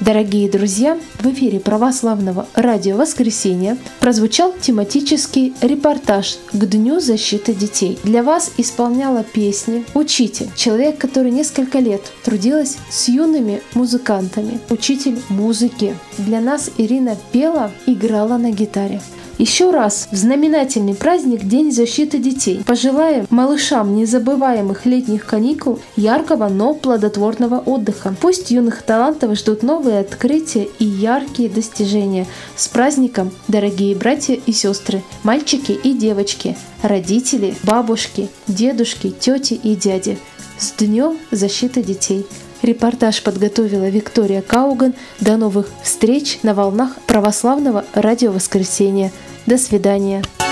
Дорогие друзья, в эфире православного радио «Воскресенье» прозвучал тематический репортаж к Дню защиты детей. Для вас исполняла песни учитель, человек, который несколько лет трудилась с юными музыкантами, учитель музыки. Для нас Ирина пела, играла на гитаре. Еще раз в знаменательный праздник День защиты детей пожелаем малышам незабываемых летних каникул, яркого, но плодотворного отдыха. Пусть юных талантов ждут новые открытия и яркие достижения. С праздником, дорогие братья и сестры, мальчики и девочки, родители, бабушки, дедушки, тети и дяди. С Днем защиты детей! Репортаж подготовила Виктория Кауган. До новых встреч на волнах православного радио «Воскресенье». До свидания.